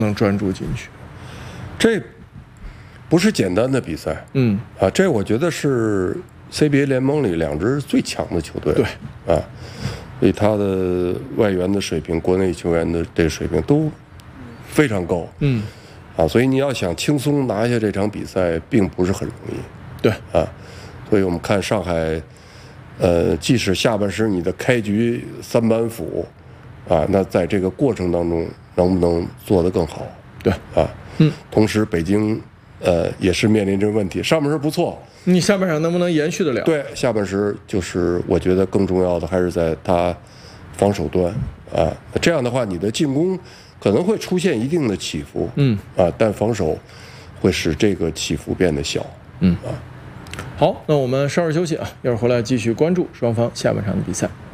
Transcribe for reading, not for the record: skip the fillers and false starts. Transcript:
能专注进去。 这不是简单的比赛，这我觉得是 CBA 联盟里2支最强的球队， 对啊，所以他的外援的水平，国内球员的这个水平都非常高，所以你要想轻松拿下这场比赛，并不是很容易， 对啊，所以我们看上海，即使下半时你的开局3板斧，啊，那在这个过程当中能不能做得更好？ 对啊，同时北京也是面临这个问题，上半时不错， 你下半场能不能延续得了？ 对，下半时就是我觉得更重要的还是在他防守端啊，这样的话你的进攻可能会出现一定的起伏，但防守会使这个起伏变得小， 好，那我们稍事休息啊，一会儿回来继续关注双方下半场的比赛。